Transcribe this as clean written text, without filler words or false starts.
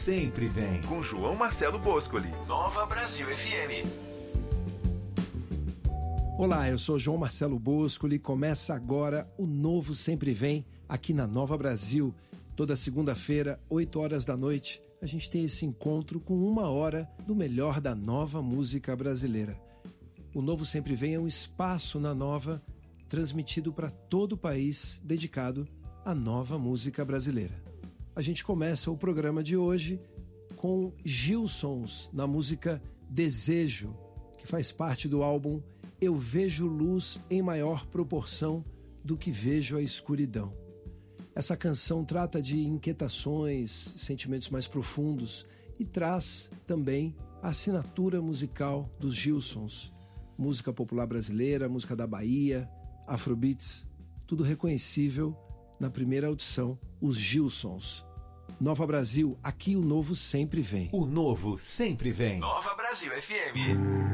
sempre vem. Com João Marcelo Boscoli. Nova Brasil FM. Olá, eu sou João Marcelo Boscoli e começa agora o Novo Sempre Vem aqui na Nova Brasil. Toda segunda-feira, 8 horas da noite, a gente tem esse encontro com 1 hora do melhor da nova música brasileira. O Novo Sempre Vem é um espaço na Nova transmitido para todo o país, dedicado à nova música brasileira. A gente começa o programa de hoje com Gilsons na música Desejo, que faz parte do álbum Eu Vejo Luz em Maior Proporção do que Vejo a Escuridão. Essa canção trata de inquietações, sentimentos mais profundos e traz também a assinatura musical dos Gilsons. Música popular brasileira, música da Bahia, Afrobeats, tudo reconhecível na primeira audição, os Gilsons. Nova Brasil, aqui o novo sempre vem. O novo sempre vem. Nova Brasil FM.